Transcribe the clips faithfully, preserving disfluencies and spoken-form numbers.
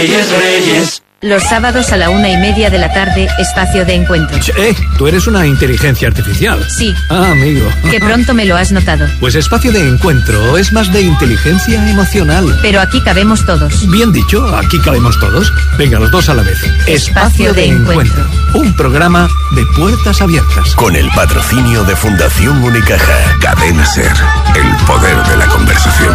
Reyes, Reyes. Los sábados a la una y media de la tarde, espacio de encuentro. Eh, tú eres una inteligencia artificial. Sí. Ah, amigo. Que pronto me lo has notado. Pues espacio de encuentro es más de inteligencia emocional. Pero aquí cabemos todos. Bien dicho, aquí cabemos todos. Venga, los dos a la vez. Espacio, espacio de, de encuentro. encuentro. Un programa de puertas abiertas. Con el patrocinio de Fundación Unicaja. Cadena Ser. El poder de la conversación.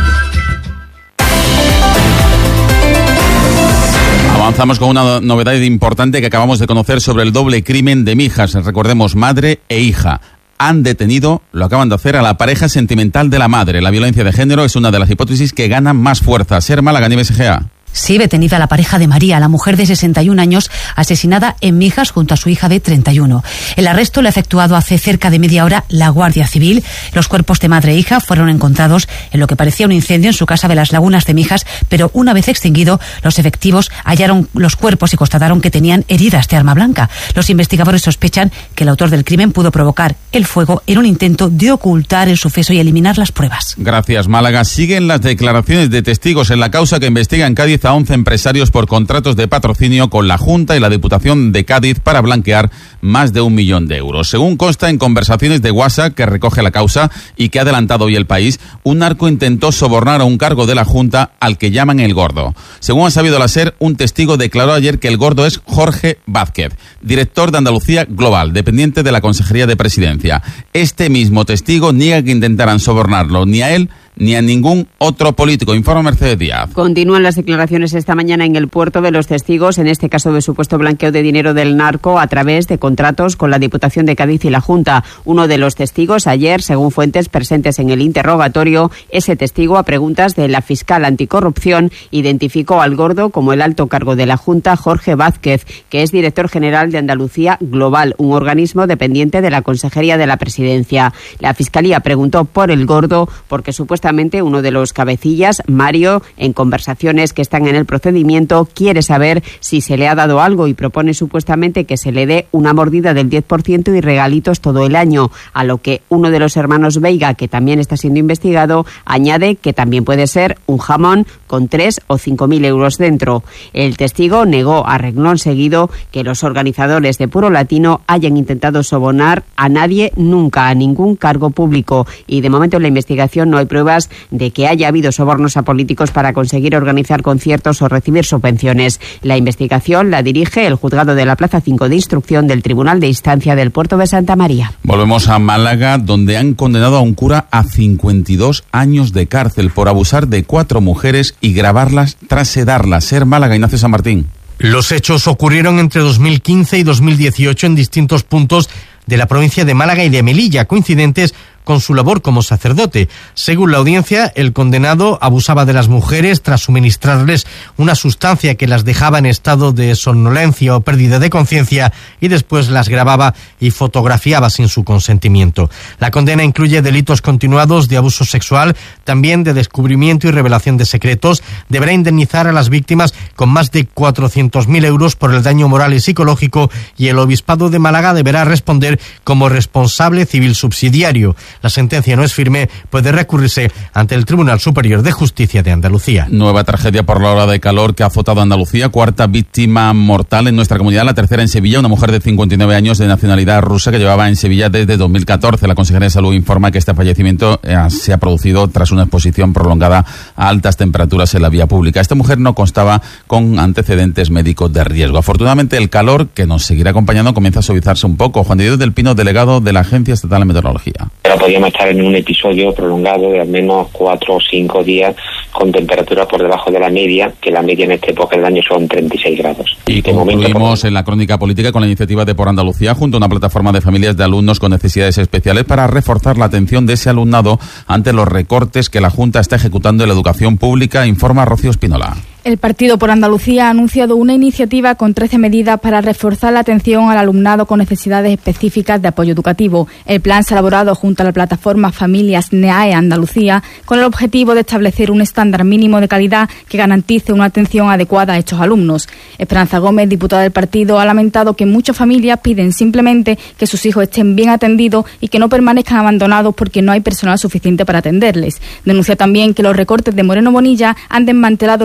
Avanzamos con una novedad importante que acabamos de conocer sobre el doble crimen de Mijas. Recordemos, madre e hija. Han detenido, lo acaban de hacer, a la pareja sentimental de la madre. La violencia de género es una de las hipótesis que ganan más fuerza. Ser Málaga, Nieves S G A. Sí, detenida la pareja de María, la mujer de sesenta y un años, asesinada en Mijas junto a su hija de treinta y uno. El arresto lo ha efectuado hace cerca de media hora la Guardia Civil. Los cuerpos de madre e hija fueron encontrados en lo que parecía un incendio en su casa de las Lagunas de Mijas, pero una vez extinguido, los efectivos hallaron los cuerpos y constataron que tenían heridas de arma blanca. Los investigadores sospechan que el autor del crimen pudo provocar el fuego en un intento de ocultar el suceso y eliminar las pruebas. Gracias, Málaga. Siguen las declaraciones de testigos en la causa que investiga en Cádiz a once empresarios por contratos de patrocinio con la Junta y la Diputación de Cádiz para blanquear más de un millón de euros. Según consta en conversaciones de WhatsApp que recoge la causa y que ha adelantado hoy El País, un narco intentó sobornar a un cargo de la Junta al que llaman el Gordo. Según ha sabido la SER, un testigo declaró ayer que el Gordo es Jorge Vázquez, director de Andalucía Global, dependiente de la Consejería de Presidencia. Este mismo testigo niega que intentaran sobornarlo ni a él ni a ningún otro político. Informa Mercedes Díaz. Continúan las declaraciones esta mañana en el puerto de los testigos, en este caso de supuesto blanqueo de dinero del narco a través de contratos con la Diputación de Cádiz y la Junta. Uno de los testigos ayer, según fuentes presentes en el interrogatorio, ese testigo, a preguntas de la fiscal anticorrupción, identificó al Gordo como el alto cargo de la Junta, Jorge Vázquez, que es director general de Andalucía Global, un organismo dependiente de la Consejería de la Presidencia. La Fiscalía preguntó por el Gordo porque supuestamente uno de los cabecillas, Mario, en conversaciones que están en el procedimiento, quiere saber si se le ha dado algo y propone supuestamente que se le dé una mordida del diez por ciento y regalitos todo el año, a lo que uno de los hermanos Veiga, que también está siendo investigado, añade que también puede ser un jamón con tres o cinco mil euros dentro. El testigo negó a renglón seguido que los organizadores de Puro Latino hayan intentado sobornar a nadie nunca, a ningún cargo público, y de momento en la investigación no hay pruebas de que haya habido sobornos a políticos para conseguir organizar conciertos o recibir subvenciones. La investigación la dirige el juzgado de la Plaza cinco de Instrucción del Tribunal de Instancia del Puerto de Santa María. Volvemos a Málaga, donde han condenado a un cura a cincuenta y dos años de cárcel por abusar de cuatro mujeres y grabarlas tras sedarlas. Ser Málaga, Ignacio San Martín. Los hechos ocurrieron entre dos mil quince y dos mil dieciocho en distintos puntos de la provincia de Málaga y de Melilla, coincidentes con su labor como sacerdote. Según la audiencia, el condenado abusaba de las mujeres tras suministrarles una sustancia que las dejaba en estado de somnolencia o pérdida de conciencia y después las grababa y fotografiaba sin su consentimiento. La condena incluye delitos continuados de abuso sexual, también de descubrimiento y revelación de secretos. Deberá indemnizar a las víctimas con más de cuatrocientos mil euros por el daño moral y psicológico, y el Obispado de Málaga deberá responder como responsable civil subsidiario. La sentencia no es firme, puede recurrirse ante el Tribunal Superior de Justicia de Andalucía. Nueva tragedia por la ola de calor que ha azotado a Andalucía, cuarta víctima mortal en nuestra comunidad, la tercera en Sevilla, una mujer de cincuenta y nueve años de nacionalidad rusa que llevaba en Sevilla desde dos mil catorce. La Consejería de Salud informa que este fallecimiento eh, se ha producido tras una exposición prolongada a altas temperaturas en la vía pública. Esta mujer no constaba con antecedentes médicos de riesgo. Afortunadamente, el calor, que nos seguirá acompañando, comienza a suavizarse un poco. Juan de Dios del Pino, delegado de la Agencia Estatal de Meteorología. Podríamos estar en un episodio prolongado de al menos cuatro o cinco días con temperaturas por debajo de la media, que la media en esta época del año son treinta y seis grados. Y concluimos en la crónica política con la iniciativa de Por Andalucía, junto a una plataforma de familias de alumnos con necesidades especiales, para reforzar la atención de ese alumnado ante los recortes que la Junta está ejecutando en la educación pública, informa Rocío Espinola. El Partido por Andalucía ha anunciado una iniciativa con trece medidas para reforzar la atención al alumnado con necesidades específicas de apoyo educativo. El plan se ha elaborado junto a la plataforma Familias N E A E Andalucía con el objetivo de establecer un estándar mínimo de calidad que garantice una atención adecuada a estos alumnos. Esperanza Gómez, diputada del partido, ha lamentado que muchas familias piden simplemente que sus hijos estén bien atendidos y que no permanezcan abandonados porque no hay personal suficiente para atenderles. Denuncia también que los recortes de Moreno Bonilla han desmantelado la educación pública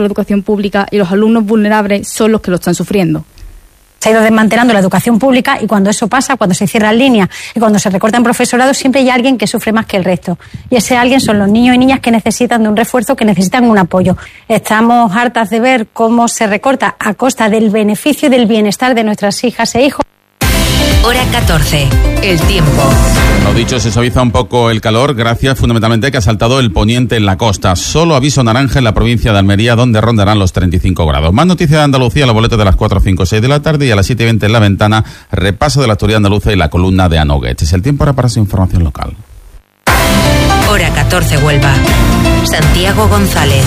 pública y los alumnos vulnerables son los que lo están sufriendo. Se ha ido desmantelando la educación pública y cuando eso pasa, cuando se cierran líneas y cuando se recortan profesorados, siempre hay alguien que sufre más que el resto. Y ese alguien son los niños y niñas que necesitan de un refuerzo, que necesitan un apoyo. Estamos hartas de ver cómo se recorta a costa del beneficio y del bienestar de nuestras hijas e hijos. Hora catorce. El tiempo. Lo dicho, se suaviza un poco el calor, gracias fundamentalmente que ha saltado el poniente en la costa. Solo aviso naranja en la provincia de Almería, donde rondarán los treinta y cinco grados. Más noticias de Andalucía, la boleta de las cuatro, cinco, seis de la tarde, y a las siete y veinte en La Ventana, repaso de la actualidad andaluza y la columna de Anoguet. Es el tiempo ahora para su información local. Hora catorce, Huelva. Santiago González.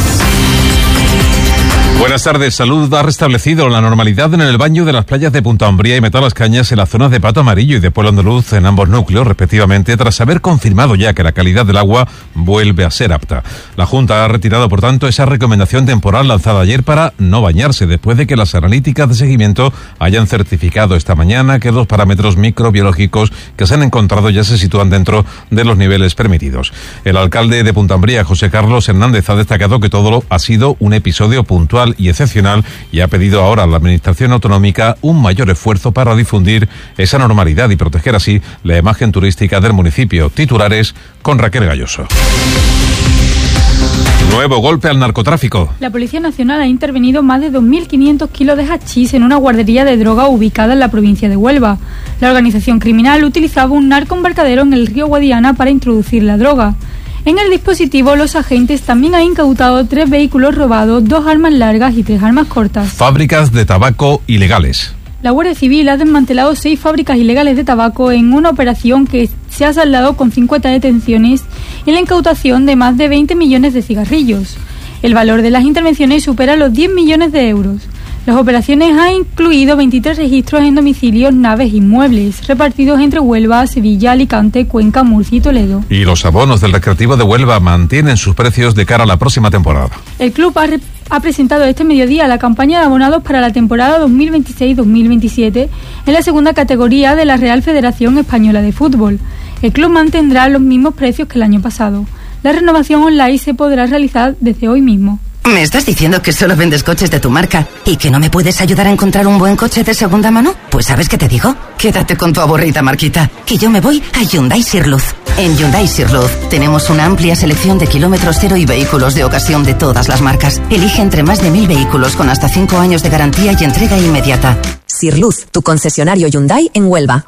Buenas tardes. Salud ha restablecido la normalidad en el baño de las playas de Punta Umbría y Metalascañas en las zonas de Pato Amarillo y de Pueblo Andaluz en ambos núcleos, respectivamente, tras haber confirmado ya que la calidad del agua vuelve a ser apta. La Junta ha retirado, por tanto, esa recomendación temporal lanzada ayer para no bañarse, después de que las analíticas de seguimiento hayan certificado esta mañana que los parámetros microbiológicos que se han encontrado ya se sitúan dentro de los niveles permitidos. El alcalde de Punta Umbría, José Carlos Hernández, ha destacado que todo ha sido un episodio puntual y excepcional y ha pedido ahora a la Administración Autonómica un mayor esfuerzo para difundir esa normalidad y proteger así la imagen turística del municipio. Titulares con Raquel Galloso. Nuevo golpe al narcotráfico. La Policía Nacional ha intervenido más de dos mil quinientos kilos de hachís en una guardería de droga ubicada en la provincia de Huelva. La organización criminal utilizaba un narcoembarcadero en el río Guadiana para introducir la droga. En el dispositivo, los agentes también han incautado tres vehículos robados, dos armas largas y tres armas cortas. Fábricas de tabaco ilegales. La Guardia Civil ha desmantelado seis fábricas ilegales de tabaco en una operación que se ha saldado con cincuenta detenciones y la incautación de más de veinte millones de cigarrillos. El valor de las intervenciones supera los diez millones de euros. Las operaciones han incluido veintitrés registros en domicilios, naves y muebles, repartidos entre Huelva, Sevilla, Alicante, Cuenca, Murcia y Toledo. Y los abonos del Recreativo de Huelva mantienen sus precios de cara a la próxima temporada. El club ha, ha presentado este mediodía la campaña de abonados para la temporada dos mil veintiséis dos mil veintisiete en la segunda categoría de la Real Federación Española de Fútbol. El club mantendrá los mismos precios que el año pasado. La renovación online se podrá realizar desde hoy mismo. ¿Me estás diciendo que solo vendes coches de tu marca y que no me puedes ayudar a encontrar un buen coche de segunda mano? Pues ¿sabes qué te digo? Quédate con tu aburrida marquita, que yo me voy a Hyundai Sirluz. En Hyundai Sirluz tenemos una amplia selección de kilómetros cero y vehículos de ocasión de todas las marcas. Elige entre más de mil vehículos con hasta cinco años de garantía y entrega inmediata. Sirluz, tu concesionario Hyundai en Huelva.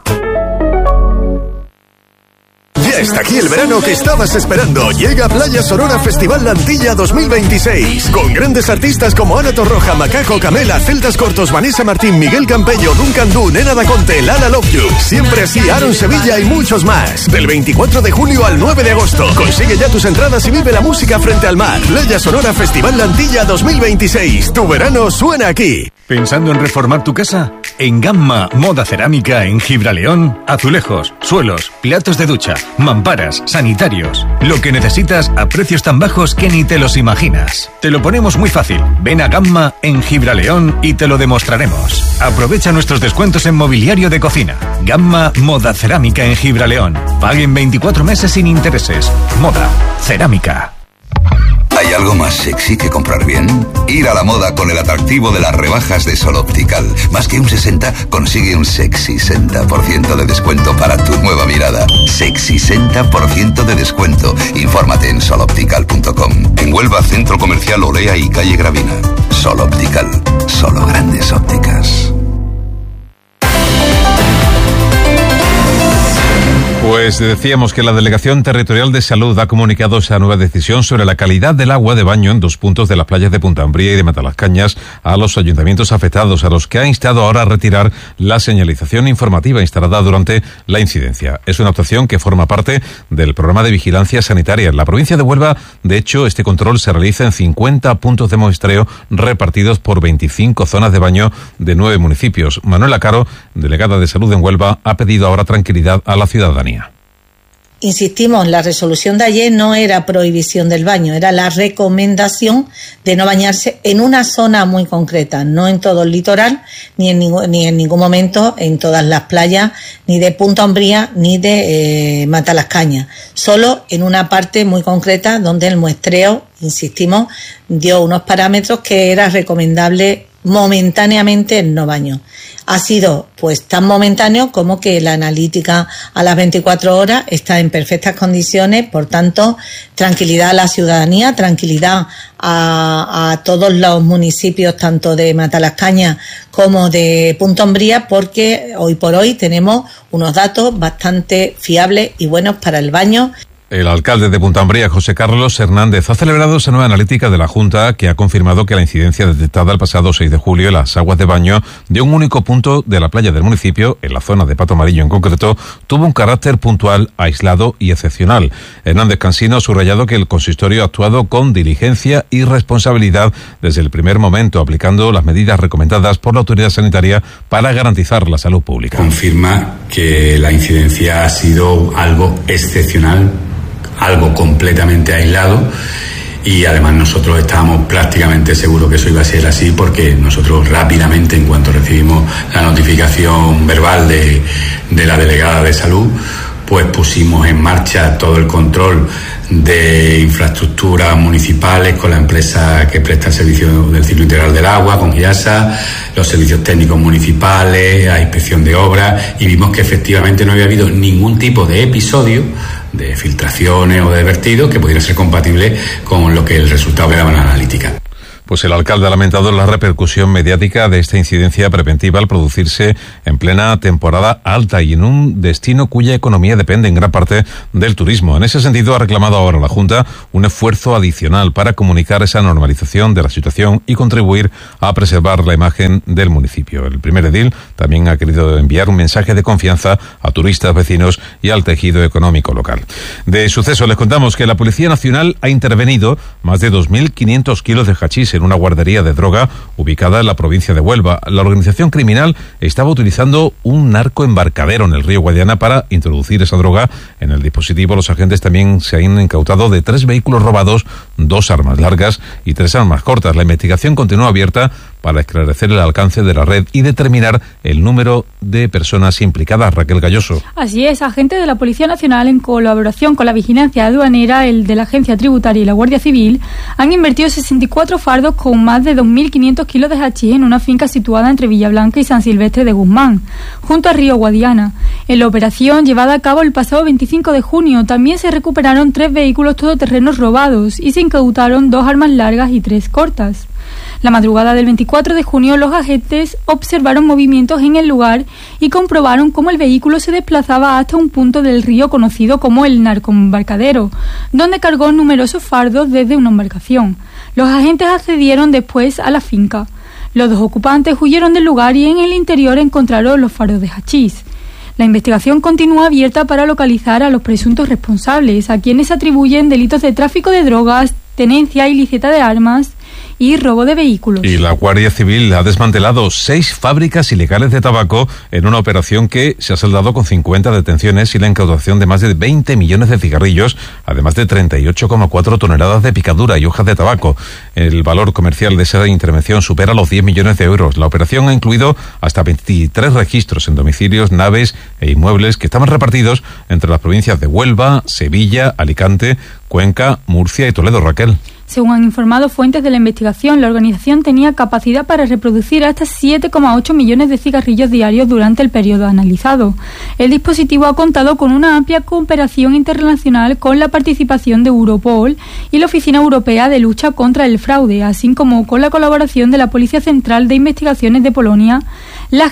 Ya está aquí el verano que estabas esperando. Llega Playa Sonora Festival Lantilla dos mil veintiséis. Con grandes artistas como Ana Torroja, Macaco, Camela, Celtas Cortos, Vanessa Martín, Miguel Campello, Duncan Du, Nena Daconte, Lala Love You. Siempre así, Aaron Sevilla y muchos más. Del veinticuatro de julio al nueve de agosto. Consigue ya tus entradas y vive la música frente al mar. Playa Sonora Festival Lantilla dos mil veintiséis. Tu verano suena aquí. ¿Pensando en reformar tu casa? En Gamma Moda Cerámica en Gibraleón, azulejos, suelos, platos de ducha, mamparas, sanitarios. Lo que necesitas a precios tan bajos que ni te los imaginas. Te lo ponemos muy fácil. Ven a Gamma en Gibraleón y te lo demostraremos. Aprovecha nuestros descuentos en mobiliario de cocina. Gamma Moda Cerámica en Gibraleón. Paguen veinticuatro meses sin intereses. Moda Cerámica. ¿Hay algo más sexy que comprar bien? Ir a la moda con el atractivo de las rebajas de Sol Optical. Más que un sesenta, consigue un sexy sesenta por ciento de descuento para tu nueva mirada. Sexy sesenta por ciento de descuento. Infórmate en sol optical punto com. En Huelva, Centro Comercial Olea y Calle Gravina. Sol Optical. Solo grandes ópticas. Pues decíamos que la Delegación Territorial de Salud ha comunicado esa nueva decisión sobre la calidad del agua de baño en dos puntos de las playas de Punta Umbría y de Matalascañas a los ayuntamientos afectados, a los que ha instado ahora a retirar la señalización informativa instalada durante la incidencia. Es una actuación que forma parte del programa de vigilancia sanitaria. En la provincia de Huelva, de hecho, este control se realiza en cincuenta puntos de muestreo repartidos por veinticinco zonas de baño de nueve municipios. Manuela Caro, delegada de Salud en Huelva, ha pedido ahora tranquilidad a la ciudadanía. insistimos, la resolución de ayer no era prohibición del baño, era la recomendación de no bañarse en una zona muy concreta, no en todo el litoral, ni en ningún, ni en ningún momento en todas las playas, ni de Punta Umbría, ni de eh, Matalascañas, solo en una parte muy concreta donde el muestreo, insistimos, dio unos parámetros que era recomendable momentáneamente el no baño. Ha sido pues tan momentáneo como que la analítica a las veinticuatro horas está en perfectas condiciones, por tanto, tranquilidad a la ciudadanía, tranquilidad a, a todos los municipios, tanto de Matalascañas como de Punta Umbría, porque hoy por hoy tenemos unos datos bastante fiables y buenos para el baño. El alcalde de Punta Umbría, José Carlos Hernández, ha celebrado esa nueva analítica de la Junta que ha confirmado que la incidencia detectada el pasado seis de julio en las aguas de baño de un único punto de la playa del municipio, en la zona de Pato Amarillo en concreto, tuvo un carácter puntual, aislado y excepcional. Hernández Cansino ha subrayado que el consistorio ha actuado con diligencia y responsabilidad desde el primer momento, aplicando las medidas recomendadas por la autoridad sanitaria para garantizar la salud pública. Confirma que la incidencia ha sido algo excepcional, algo completamente aislado, y además nosotros estábamos prácticamente seguros que eso iba a ser así, porque nosotros rápidamente, en cuanto recibimos la notificación verbal de, de la delegada de salud, pues pusimos en marcha todo el control de infraestructuras municipales con la empresa que presta el servicio del ciclo integral del agua, con GIASA, los servicios técnicos municipales, la inspección de obras, y vimos que efectivamente no había habido ningún tipo de episodio de filtraciones o de vertidos que pudiera ser compatible con lo que el resultado que daba la analítica. Pues el alcalde ha lamentado la repercusión mediática de esta incidencia preventiva al producirse en plena temporada alta y en un destino cuya economía depende en gran parte del turismo. En ese sentido, ha reclamado ahora la Junta un esfuerzo adicional para comunicar esa normalización de la situación y contribuir a preservar la imagen del municipio. El primer edil también ha querido enviar un mensaje de confianza a turistas, vecinos y al tejido económico local. De suceso, les contamos que la Policía Nacional ha intervenido más de dos mil quinientos kilos de hachís en una guardería de droga ubicada en la provincia de Huelva. La organización criminal estaba utilizando un narcoembarcadero en el río Guadiana para introducir esa droga en el dispositivo. Los agentes también se han incautado de tres vehículos robados, dos armas largas y tres armas cortas. La investigación continúa abierta para esclarecer el alcance de la red y determinar el número de personas implicadas. Raquel Galloso. Así es, agentes de la Policía Nacional, en colaboración con la Vigilancia Aduanera, el de la Agencia Tributaria y la Guardia Civil, han invertido sesenta y cuatro fardos con más de dos mil quinientos kilos de hachís en una finca situada entre Villablanca y San Silvestre de Guzmán, junto al río Guadiana. En la operación, llevada a cabo el pasado veinticinco de junio, también se recuperaron tres vehículos todoterrenos robados y se incautaron dos armas largas y tres cortas. La madrugada del veinticuatro de junio, los agentes observaron movimientos en el lugar y comprobaron cómo el vehículo se desplazaba hasta un punto del río conocido como el narcoembarcadero, donde cargó numerosos fardos desde una embarcación. Los agentes accedieron después a la finca. Los dos ocupantes huyeron del lugar y en el interior encontraron los fardos de hachís. La investigación continúa abierta para localizar a los presuntos responsables, a quienes atribuyen delitos de tráfico de drogas, tenencia ilícita de armas y robo de vehículos. Y la Guardia Civil ha desmantelado seis fábricas ilegales de tabaco en una operación que se ha saldado con cincuenta detenciones y la incautación de más de veinte millones de cigarrillos, además de treinta y ocho coma cuatro toneladas de picadura y hojas de tabaco. El valor comercial de esa intervención supera los diez millones de euros. La operación ha incluido hasta veintitrés registros en domicilios, naves e inmuebles que estaban repartidos entre las provincias de Huelva, Sevilla, Alicante, Cuenca, Murcia y Toledo. Raquel. Según han informado fuentes de la investigación, la organización tenía capacidad para reproducir hasta siete coma ocho millones de cigarrillos diarios durante el periodo analizado. El dispositivo ha contado con una amplia cooperación internacional con la participación de Europol y la Oficina Europea de Lucha contra el Fraude, así como con la colaboración de la Policía Central de Investigaciones de Polonia, la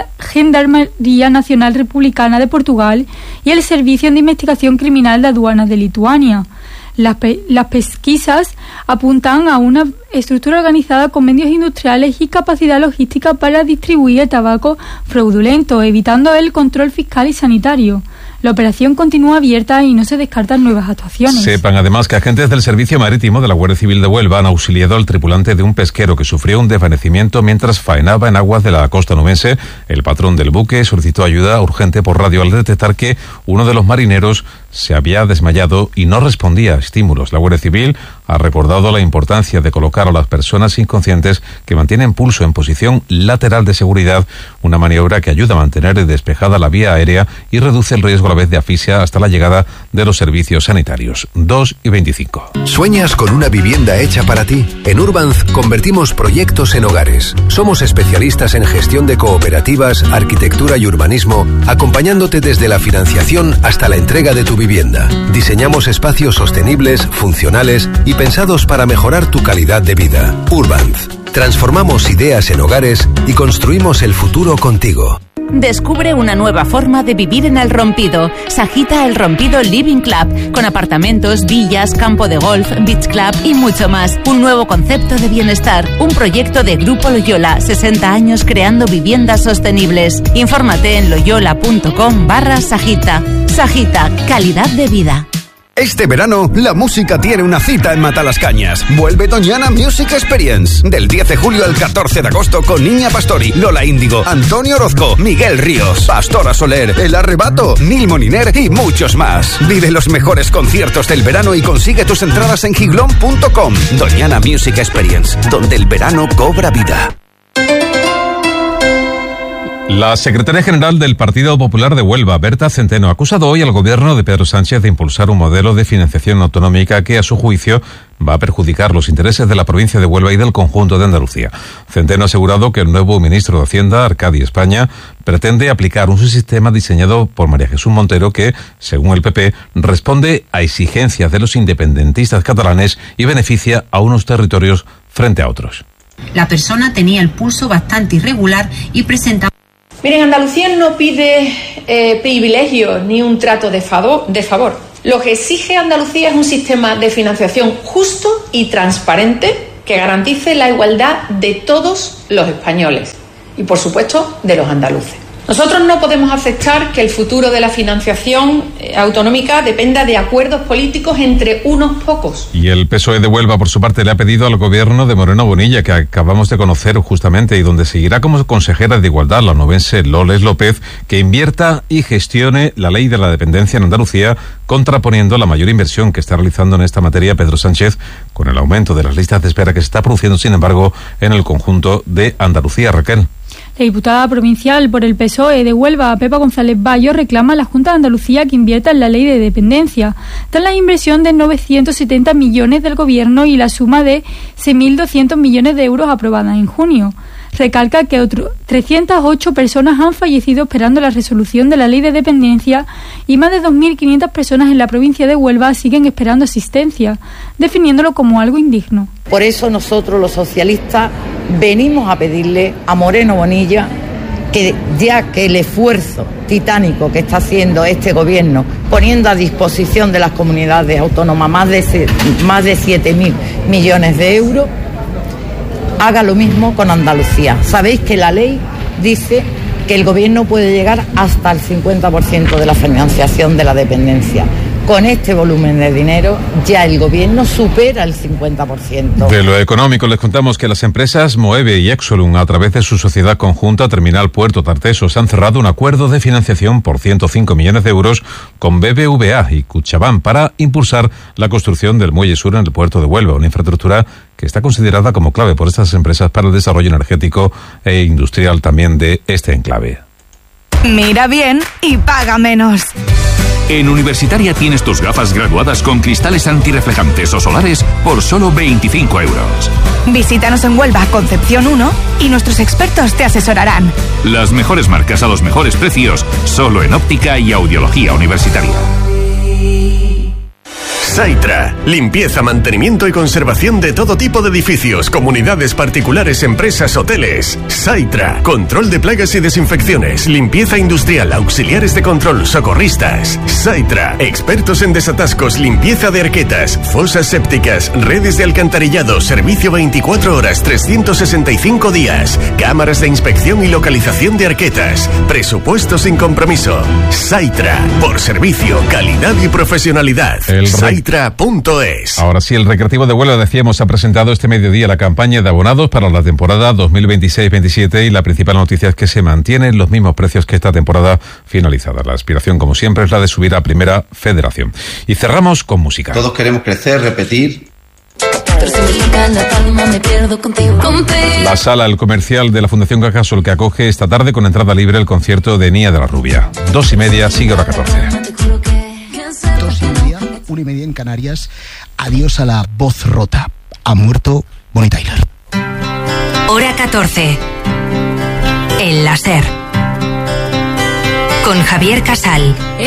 Gendarmería Nacional Republicana de Portugal y el Servicio de Investigación Criminal de Aduanas de Lituania. Las, pe- las pesquisas apuntan a una estructura organizada con medios industriales y capacidad logística para distribuir el tabaco fraudulento, evitando el control fiscal y sanitario. La operación continúa abierta y no se descartan nuevas actuaciones. Sepan además que agentes del Servicio Marítimo de la Guardia Civil de Huelva han auxiliado al tripulante de un pesquero que sufrió un desvanecimiento mientras faenaba en aguas de la costa nubense. El patrón del buque solicitó ayuda urgente por radio al detectar que uno de los marineros se había desmayado y no respondía a estímulos. La Guardia Civil ha recordado la importancia de colocar a las personas inconscientes que mantienen pulso en posición lateral de seguridad, una maniobra que ayuda a mantener despejada la vía aérea y reduce el riesgo a la vez de asfixia hasta la llegada de los servicios sanitarios. dos y veinticinco. ¿Sueñas con una vivienda hecha para ti? En Urbanz convertimos proyectos en hogares. Somos especialistas en gestión de cooperativas, arquitectura y urbanismo, acompañándote desde la financiación hasta la entrega de tu vivienda. Diseñamos espacios sostenibles, funcionales y pensados para mejorar tu calidad de vida. Urbanz. Transformamos ideas en hogares y construimos el futuro contigo. Descubre una nueva forma de vivir en El Rompido. Sajita El Rompido Living Club, con apartamentos, villas, campo de golf, beach club y mucho más. Un nuevo concepto de bienestar. Un proyecto de Grupo Loyola, sesenta años creando viviendas sostenibles. Infórmate en loyola.com barra Sajita. Sajita, calidad de vida. Este verano, la música tiene una cita en Matalascañas. Vuelve Doñana Music Experience. Del diez de julio al catorce de agosto con Niña Pastori, Lola Índigo, Antonio Orozco, Miguel Ríos, Pastora Soler, El Arrebato, Nil Moniner y muchos más. Vive los mejores conciertos del verano y consigue tus entradas en giglón punto com. Doñana Music Experience, donde el verano cobra vida. La secretaria general del Partido Popular de Huelva, Berta Centeno, ha acusado hoy al gobierno de Pedro Sánchez de impulsar un modelo de financiación autonómica que, a su juicio, va a perjudicar los intereses de la provincia de Huelva y del conjunto de Andalucía. Centeno ha asegurado que el nuevo ministro de Hacienda, Arcadi España, pretende aplicar un sistema diseñado por María Jesús Montero que, según el P P, responde a exigencias de los independentistas catalanes y beneficia a unos territorios frente a otros. La persona tenía el pulso bastante irregular y presentaba... Miren, Andalucía no pide eh, privilegios ni un trato de favor, de favor. Lo que exige Andalucía es un sistema de financiación justo y transparente que garantice la igualdad de todos los españoles y, por supuesto, de los andaluces. Nosotros no podemos aceptar que el futuro de la financiación autonómica dependa de acuerdos políticos entre unos pocos. Y el P S O E de Huelva, por su parte, le ha pedido al gobierno de Moreno Bonilla, que acabamos de conocer justamente y donde seguirá como consejera de Igualdad la onubense Loles López, que invierta y gestione la ley de la dependencia en Andalucía, contraponiendo la mayor inversión que está realizando en esta materia Pedro Sánchez con el aumento de las listas de espera que se está produciendo, sin embargo, en el conjunto de Andalucía. Raquel. La diputada provincial por el P S O E de Huelva, Pepa González Bayo, reclama a la Junta de Andalucía que invierta en la ley de dependencia, tras la inversión de novecientos setenta millones del Gobierno y la suma de seis mil doscientos millones de euros aprobada en junio. Recalca que otros trescientas ocho personas han fallecido esperando la resolución de la ley de dependencia y más de dos mil quinientas personas en la provincia de Huelva siguen esperando asistencia, definiéndolo como algo indigno. Por eso nosotros los socialistas venimos a pedirle a Moreno Bonilla que, ya que el esfuerzo titánico que está haciendo este gobierno poniendo a disposición de las comunidades autónomas más de, más de siete mil millones de euros, haga lo mismo con Andalucía. Sabéis que la ley dice que el gobierno puede llegar hasta el cincuenta por ciento de la financiación de la dependencia. Con este volumen de dinero ya el gobierno supera el cincuenta por ciento. De lo económico les contamos que las empresas Moeve y Exolum, a través de su sociedad conjunta Terminal Puerto Tartesos, han cerrado un acuerdo de financiación por ciento cinco millones de euros con B B V A y Cuchabán para impulsar la construcción del Muelle Sur en el puerto de Huelva, una infraestructura que está considerada como clave por estas empresas para el desarrollo energético e industrial también de este enclave. Mira bien y paga menos. En Universitaria tienes tus gafas graduadas con cristales antirreflejantes o solares por solo veinticinco euros. Visítanos en Huelva, Concepción uno, y nuestros expertos te asesorarán. Las mejores marcas a los mejores precios, solo en óptica y audiología universitaria. Saitra. Limpieza, mantenimiento y conservación de todo tipo de edificios, comunidades particulares, empresas, hoteles. Saitra. Control de plagas y desinfecciones. Limpieza industrial, auxiliares de control, socorristas. Saitra. Expertos en desatascos, limpieza de arquetas, fosas sépticas, redes de alcantarillado, servicio veinticuatro horas, trescientos sesenta y cinco días. Cámaras de inspección y localización de arquetas. Presupuesto sin compromiso. Saitra. Por servicio, calidad y profesionalidad. Saitra punto es. Ahora sí, el Recreativo de Huelva, decíamos, ha presentado este mediodía la campaña de abonados para la temporada dos mil veintiséis veintisiete y la principal noticia es que se mantienen los mismos precios que esta temporada finalizada. La aspiración, como siempre, es la de subir a Primera Federación. Y cerramos con música. Todos queremos crecer, repetir. La sala El Comercial de la Fundación Cajasol, que acoge esta tarde con entrada libre el concierto de Nia de la Rubia. Dos y media, sigue hora catorce. Dos y media, una y media en Canarias. Adiós a la voz rota. Ha muerto Bonnie Tyler. Hora catorce. El láser. Con Javier Casal.